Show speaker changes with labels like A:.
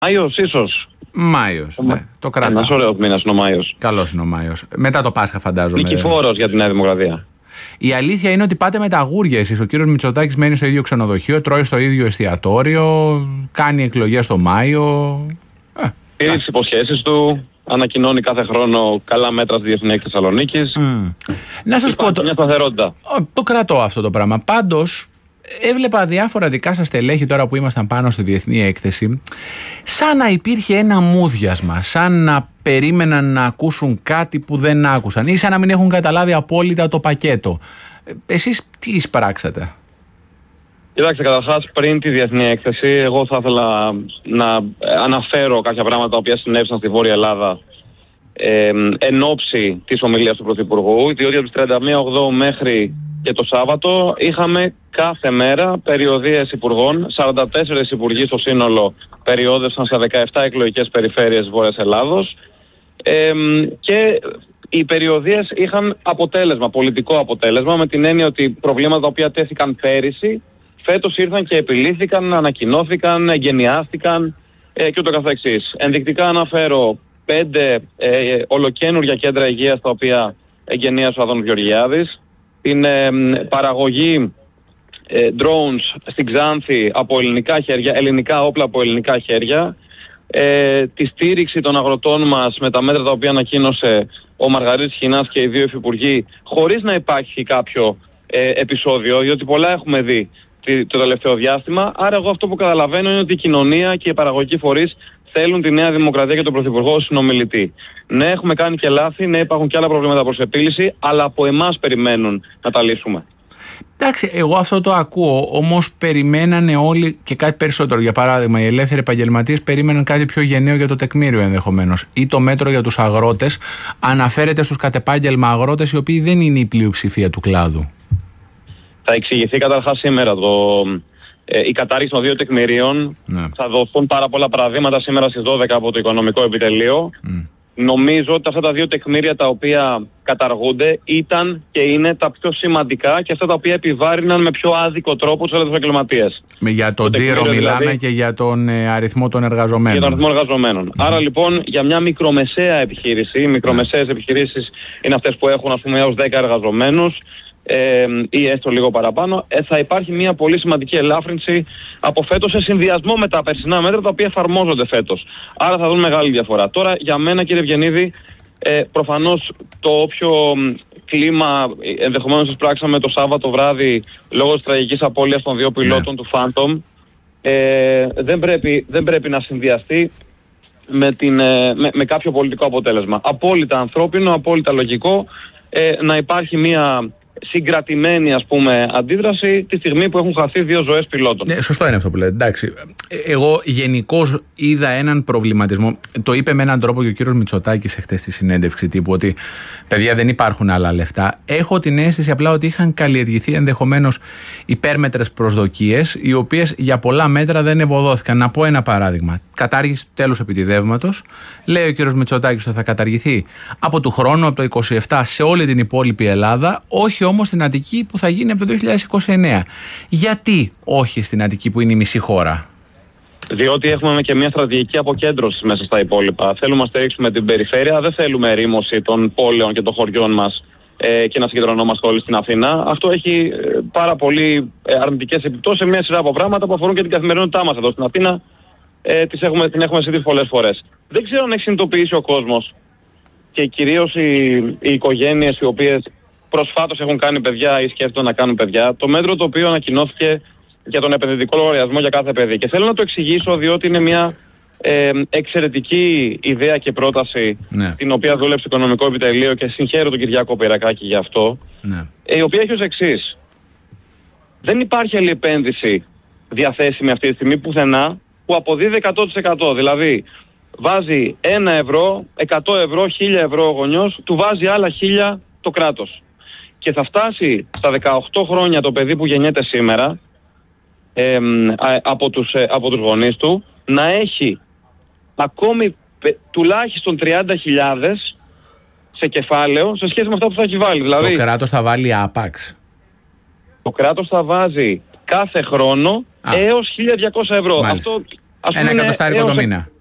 A: Μάιος, ίσως.
B: Μάιος, ναι. Το κρατάω.
A: Ένας ωραίος μήνας είναι ο Μάιος.
B: Καλός είναι ο Μάιος. Μετά το Πάσχα, φαντάζομαι.
A: Νικηφόρος για τη Νέα Δημοκρατία.
B: Η αλήθεια είναι ότι πάτε με τα αγούρια εσείς. Ο κύριος Μητσοτάκης μένει στο ίδιο ξενοδοχείο, τρώει στο ίδιο εστιατόριο, κάνει εκλογές το Μάιο.
A: Τήρει τις υποσχέσεις του, ανακοινώνει κάθε χρόνο καλά μέτρα στη Διεθνή Έκθεση Θεσσαλονίκης.
B: Να σας πω.
A: Μια σταθερότητα.
B: Το κρατώ αυτό το πράγμα. Πάντως, έβλεπα διάφορα δικά σας στελέχη τώρα που ήμασταν πάνω στη Διεθνή Έκθεση, σαν να υπήρχε ένα μούδιασμα, σαν να περίμεναν να ακούσουν κάτι που δεν άκουσαν ή σαν να μην έχουν καταλάβει απόλυτα το πακέτο. Εσείς τι εισπράξατε?
A: Κοιτάξτε, καταρχάς πριν τη Διεθνή Έκθεση, εγώ θα ήθελα να αναφέρω κάποια πράγματα τα οποία συνέβησαν στη Βόρεια Ελλάδα εν ώψη της ομιλίας του Πρωθυπουργού, διότι από τις 31 Οκτώβρου μέχρι και το Σάββατο είχαμε κάθε μέρα περιοδίες υπουργών, 44 υπουργοί στο σύνολο περιόδευσαν σε 17 εκλογικές περιφέρειες Βόρειας Ελλάδος και οι περιοδίες είχαν αποτέλεσμα, πολιτικό αποτέλεσμα, με την έννοια ότι προβλήματα τα οποία τέθηκαν πέρυσι φέτος ήρθαν και επιλύθηκαν, ανακοινώθηκαν, εγκαινιάστηκαν και ούτω καθεξής. Ενδεικτικά αναφέρω 5 ολοκαίνουργια κέντρα υγείας τα οποία εγκαινίασε ο Άδωνης Γεωργιάδης, την παραγωγή drones στην Ξάνθη από ελληνικά χέρια, ελληνικά όπλα από ελληνικά χέρια, τη στήριξη των αγροτών μας με τα μέτρα τα οποία ανακοίνωσε ο Μαργαρίτης Χινάς και οι δύο υφυπουργοί, χωρίς να υπάρχει κάποιο επεισόδιο, διότι πολλά έχουμε δει το τελευταίο διάστημα. Άρα εγώ αυτό που καταλαβαίνω είναι ότι η κοινωνία και οι παραγωγικοί φορείς θέλουν τη Νέα Δημοκρατία και τον Πρωθυπουργό ως συνομιλητή. Ναι, έχουμε κάνει και λάθη, ναι, υπάρχουν και άλλα προβλήματα προς επίλυση, αλλά από εμάς περιμένουν να τα λύσουμε.
B: Εντάξει, εγώ αυτό το ακούω, όμως περιμένανε όλοι και κάτι περισσότερο. Για παράδειγμα, οι ελεύθεροι επαγγελματίες περίμεναν κάτι πιο γενναίο για το τεκμήριο ενδεχομένως. Ή το μέτρο για τους αγρότες αναφέρεται στους κατ' επάγγελμα αγρότες, οι οποίοι δεν είναι η πλειοψηφία του κλάδου. Θα
A: εξηγηθεί καταρχάς σήμερα η κατάργηση των 2 τεκμηρίων.
B: Ναι.
A: Θα δοθούν πάρα πολλά παραδείγματα σήμερα στις 12 από το Οικονομικό Επιτελείο. Νομίζω ότι αυτά τα 2 τεκμήρια τα οποία καταργούνται ήταν και είναι τα πιο σημαντικά και αυτά τα οποία επιβάρυναν με πιο άδικο τρόπο τους ελεύθερους επαγγελματίες.
B: Για τον τζίρο μιλάμε δηλαδή, και για τον αριθμό των εργαζομένων.
A: Για τον αριθμό εργαζομένων. Άρα λοιπόν για μια μικρομεσαία επιχείρηση, οι μικρομεσαίες επιχειρήσεις είναι αυτές που έχουν ας πούμε έως 10 εργαζομένους, ή έστω λίγο παραπάνω, θα υπάρχει μια πολύ σημαντική ελάφρυνση από φέτος σε συνδυασμό με τα περσινά μέτρα τα οποία εφαρμόζονται φέτος. Άρα θα δουν μεγάλη διαφορά. Τώρα για μένα, κύριε Ευγενίδη, προφανώς το όποιο κλίμα ενδεχομένως εισπράξαμε το Σάββατο βράδυ λόγω της τραγικής απώλειας των 2 πιλότων του Phantom δεν πρέπει να συνδυαστεί με κάποιο πολιτικό αποτέλεσμα. Απόλυτα ανθρώπινο, απόλυτα λογικό να υπάρχει μια συγκρατημένη ας πούμε αντίδραση τη στιγμή που έχουν χαθεί 2 ζωές πιλότων.
B: Ναι, σωστό είναι αυτό που λέτε. Εντάξει. Εγώ γενικώς είδα έναν προβληματισμό. Το είπε με έναν τρόπο και ο κύριος Μητσοτάκης εχθές στη συνέντευξη τύπου ότι παιδιά δεν υπάρχουν άλλα λεφτά. Έχω την αίσθηση απλά ότι είχαν καλλιεργηθεί ενδεχομένως υπέρμετρες προσδοκίες, οι οποίες για πολλά μέτρα δεν ευωδόθηκαν. Να πω ένα παράδειγμα. Κατάργηση του τέλους επιτιδεύματος. Λέει ο κύριος Μητσοτάκης ότι θα καταργηθεί από του χρόνου, από το 27 σε όλη την υπόλοιπη Ελλάδα, όχι όμως στην Αττική που θα γίνει από το 2029. Γιατί όχι στην Αττική που είναι η μισή χώρα?
A: Διότι έχουμε και μια στρατηγική αποκέντρωση μέσα στα υπόλοιπα. Θέλουμε να στηρίξουμε την περιφέρεια, δεν θέλουμε ερήμωση των πόλεων και των χωριών μας και να συγκεντρωνόμαστε όλοι στην Αθήνα. Αυτό έχει πάρα πολύ αρνητικές επιπτώσεις σε μια σειρά από πράγματα που αφορούν και την καθημερινότητά μας εδώ στην Αθήνα. Την έχουμε συζητήσει πολλές φορές. Δεν ξέρω αν έχει συνειδητοποιήσει ο κόσμος και κυρίως οι οικογένειες οι οποίες προσφάτως έχουν κάνει παιδιά ή σκέφτονται να κάνουν παιδιά, το μέτρο το οποίο ανακοινώθηκε για τον επενδυτικό λογαριασμό για κάθε παιδί. Και θέλω να το εξηγήσω διότι είναι μια εξαιρετική ιδέα και πρόταση,
B: ναι,
A: την οποία δούλεψε το Οικονομικό Επιτελείο και συγχαίρω τον Κυριάκο Πυρακάκη γι' αυτό,
B: ναι,
A: η οποία έχει ως εξής. Δεν υπάρχει άλλη επένδυση διαθέσιμη αυτή τη στιγμή πουθενά που αποδίδει 100%. Δηλαδή βάζει 1 ευρώ, 100 ευρώ, 1000 ευρώ ο γονιός, του βάζει άλλα 1000 το κράτος. Και θα φτάσει στα 18 χρόνια το παιδί που γεννιέται σήμερα από τους γονείς του να έχει ακόμη τουλάχιστον 30.000 σε κεφάλαιο σε σχέση με αυτά που θα έχει βάλει. Δηλαδή,
B: το κράτος θα βάλει άπαξ.
A: Το κράτος θα βάζει κάθε χρόνο έως 1.200 ευρώ. Αυτό
B: 1 εκατοστάρικο το μήνα.